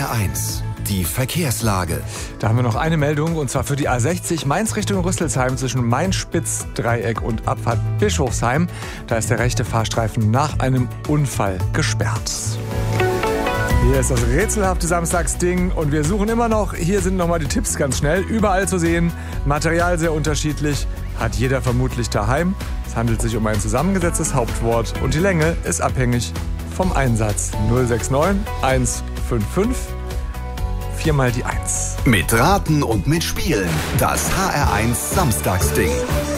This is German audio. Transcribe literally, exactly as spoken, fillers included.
R eins, die Verkehrslage. Da haben wir noch eine Meldung, und zwar für die A sechzig Mainz Richtung Rüsselsheim zwischen Main-Spitz-Dreieck und Abfahrt Bischofsheim. Da ist der rechte Fahrstreifen nach einem Unfall gesperrt. Hier ist das rätselhafte Samstagsding und wir suchen immer noch. Hier sind nochmal die Tipps ganz schnell. Überall zu sehen, Material sehr unterschiedlich, hat jeder vermutlich daheim. Es handelt sich um ein zusammengesetztes Hauptwort und die Länge ist abhängig vom Einsatz. null sechs neun eins fünf fünf, viermal die eins. Mit Raten und mit Spielen, das H R eins Samstagsding.